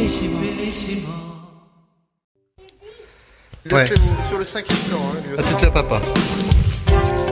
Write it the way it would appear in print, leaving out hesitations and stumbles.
Il a fait sur le 5e temps. Hein, Ah, c'est déjà papa.